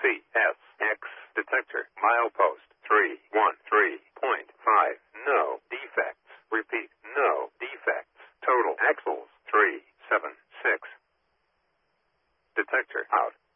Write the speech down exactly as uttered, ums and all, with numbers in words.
C S X detector. Milepost three one three point five. No defects. Repeat, no defects. Total axles three seven six. Detector out.